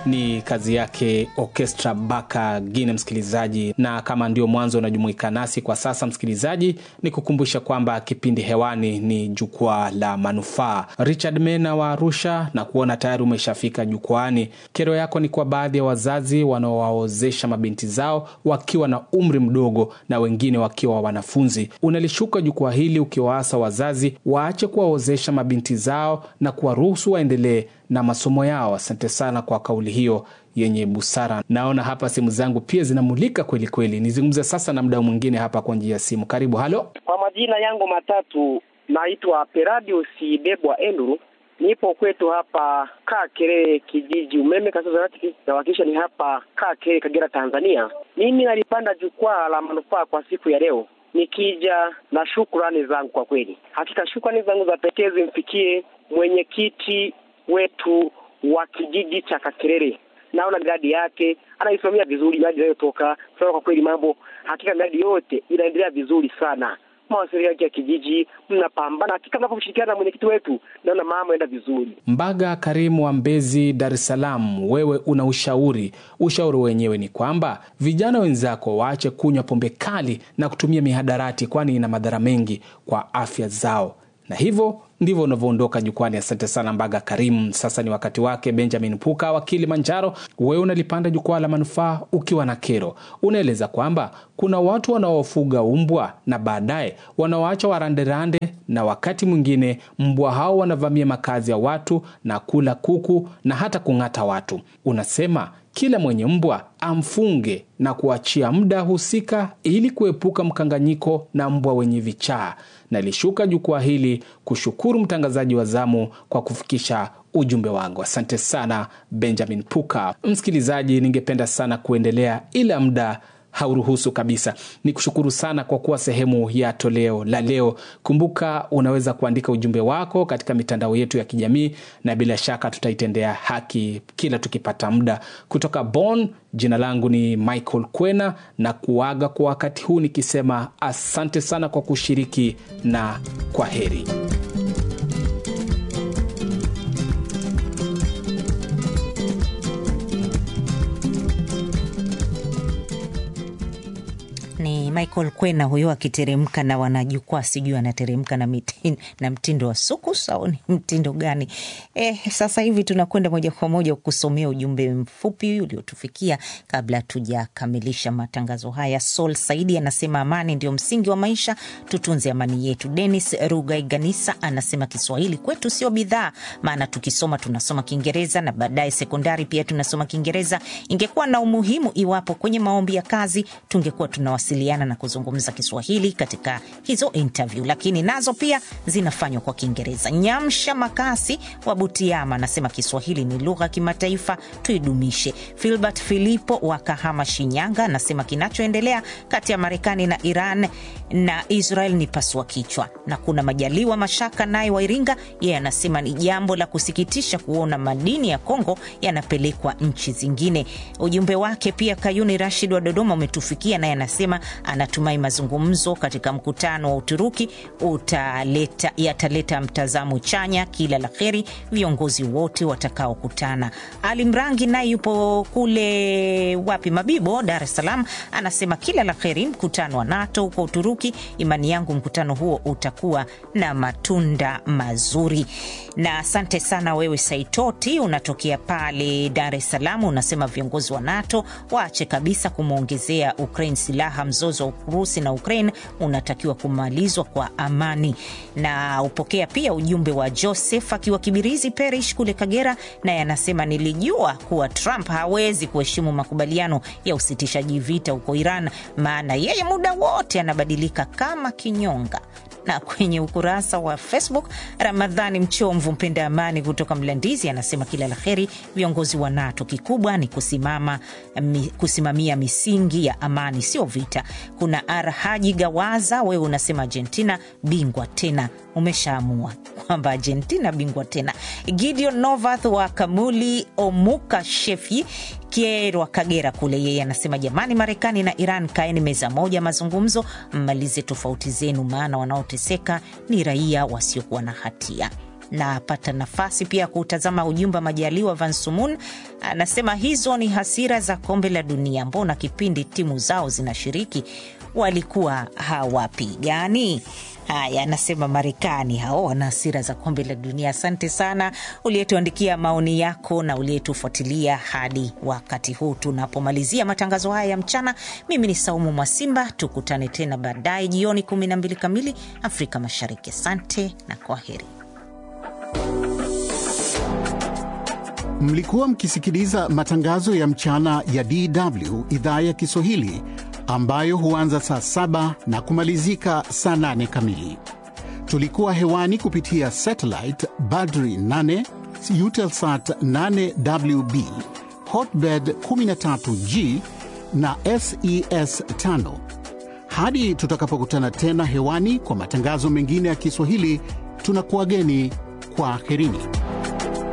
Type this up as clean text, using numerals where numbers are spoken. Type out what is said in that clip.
ni kazi yake Orchestra Baka Gine, msikilizaji. Na kama ndio mwanzo unajumuika nasi kwa sasa, msikilizaji, ni kukumbusha kwamba kipindi hewani ni Jukwaa la Manufaa. Richard Mena wa Arusha, na kuona tayari umeshafika jukwani. Kero yako ni kwa baadhi ya wazazi wanaowaozesha mabinti zao wakiwa na umri mdogo na wengine wakiwa wanafunzi. Unalishuka jukwaa hili ukiwaasa wazazi waache kuwaozesha mabinti zao na kuwaruhusu waendelee na masomo yao. Asante sana kwa kauli hiyo yenye busara. Naona hapa simu zangu pia zinamulika kweli kweli. Nizungumze sasa na mdau mwingine hapa kwa njia ya simu. Karibu. Halo. Kwa majina yangu matatu, naitwa Peradius Bebwa Enduru. Nipo kwetu hapa Kakere kijiji umeme Kasazarati, na wakisha ni hapa Kakere Kagera Tanzania. Mimi nalipanda jukwaa la manufaa kwa siku ya leo nikija na shukrani zangu. Kwa kweli, hakika shukrani zangu za pekee zimfikie mwenyekiti wetu wa kijiji cha Kakerere. Naona miradi yake anaisimamia vizuri, miradi inayotoka. Kwa kweli mambo hakika miradi yote inaendelea vizuri sana. Mawasiliano yake ya kijiji mnapambana, hakika mnaposhirikiana na mwenyekiti wetu naona mambo yanaenda vizuri. Mbaga Karimu wa Mbezi, Dar es Salaam, wewe una ushauri wenyewe ni kwamba vijana wenzako waache kunywa pombe kali na kutumia mihadarati, kwani ina madhara mengi kwa afya zao. Na hivyo ndivyo unavyoondoka jukwani. Asante sana Mbaga Karimu. Sasa ni wakati wake Benjamin Puka wa Kilimanjaro. Wewe unalipanda jukwaa la manufaa ukiwa na kero. Unaeleza kwamba kuna watu wanaofuga umbwa na baadaye wanawaacha waranderande, na wakati mwingine mbwa hao wanavamia makazi ya watu na kula kuku na hata kung'ata watu. Unasema kila mwenye mbwa amfunge na kuachia muda husika ili kuepuka mkanganyiko na mbwa wenye vichaa. Nalishuka jukwaa hili kushukuru mtangazaji wa zamu kwa kufikisha ujumbe wangu. Asante sana Benjamin Puka. Msikilizaji, ningependa sana kuendelea ila muda hauruhusu kabisa. Nikushukuru sana kwa kuwa sehemu ya toleo la leo. Kumbuka unaweza kuandika ujumbe wako katika mitandao yetu ya kijamii, na bila shaka tutaitendea haki kila tukipata muda. Kutoka Bonn, jina langu ni Michael Kwena, na kuaga kwa wakati huu nikisema asante sana kwa kushiriki na kwaheri. Ni Michael Kwena huyo akiteremka na wanajukwaa, sijui anateremka na mtindo wa sukus au ni mtindo gani. Sasa hivi tunakwenda moja kwa moja kusomea ujumbe mfupi uliotufikia kabla tujakamilisha matangazo haya. Sol Saidi anasema amani ndio msingi wa maisha, tutunze amani yetu. Dennis Rugaiganisa anasema Kiswahili kwetu sio bidhaa, maana tukisoma tunasoma Kiingereza na baadaye sekondari pia tunasoma Kiingereza. Ingekuwa na umuhimu iwapo kwenye maombi ya kazi tungekuwa tunawasiliana na kuzungumza Kiswahili katika hizo interview, lakini nazo pia zinafanywa kwa Kiingereza. Nyamsha Makasi wa Butiama anasema Kiswahili ni lugha kimataifa, tuidumishe. Filbert Filipo wa Kahama Shinyanga anasema kinachoendelea kati ya Marekani na Iran na Israel ni pasua kichwa. Na kuna Majaliwa Mashaka naye wa Iringa, yeye anasema ni jambo la kusikitisha kuona madini ya Kongo yanapelekwa nchi zingine. Ujumbe wake pia Kayuni Rashid wa Dodoma umetufikia, naye anasema anatumai mazungumzo katika mkutano wa Uturuki yataleta mtazamo chanya. Kila la kheri viongozi wote watakao kutana. Ali Mrangi naye yupo kule Mabibo, Dar es Salaam, anasema kila la kheri mkutano wa NATO huko Uturuki. Imani yangu mkutano huo utakuwa na matunda mazuri. Na asante sana wewe Saitoti, unatokea pale Dar es Salaam, unasema viongozi wa NATO waache kabisa kumuongezea Ukraine silaha. Mzozo wa Urusi na Ukraine unatakiwa kumalizwa kwa amani. Na upokea pia ujumbe wa Joseph akiwa Kibirizi Parish kule Kagera, naye anasema nilijua kuwa Trump hawezi kuheshimu makubaliano ya usitishaji vita huko Iran, maana yeye muda wote anabadilika kama kinyonga. Na kwenye ukurasa wa Facebook, Ramadhani Mchomvu mpenda amani kutoka Mlandizi anasema kila la kheri viongozi wa NATO, kikubwa ni kusimamia misingi ya amani sio vita. Kuna Arhaji Gawaza, wewe unasema Argentina bingwa tena, umeshaamua kwamba Argentina bingwa tena. Gideon Novath wa Kamuli Omuka Shefi Kierwa Kagera kule, yeye anasema jamani, Marekani na Iran kaeni meza moja mazungumzo, mmalize tofauti zenu, maana wanaoteseka ni raia wasiokuwa na hatia. na pata nafasi pia kutazama ujumbe Majaliwa Van Sumun. Anasema hizo ni hasira za kombe la dunia, mbona kipindi timu zao zinashiriki walikuwa hawapigani? Haya, anasema Marekani hao wana hasira za kombe la dunia. Asante sana uliyetuandikia maoni yako na uliyetufuatilia hadi wakati huu tunapomalizia matangazo haya ya mchana. Mimi ni Saumu Mwasimba, tukutane tena baadaye jioni 12 kamili Afrika Mashariki. Asante na kwaheri. Mlikuwa mkisikiliza matangazo ya mchana ya DW idhaa ya Kiswahili ambayo huanza saa 7 na kumalizika saa 8 kamili. Tulikuwa hewani kupitia satellite Badri 8, Eutelsat 8WB, Hotbird 13G na SES 5. Hadi tutakapokutana tena hewani kwa matangazo mengine ya Kiswahili, tunakuageni kwa aherini.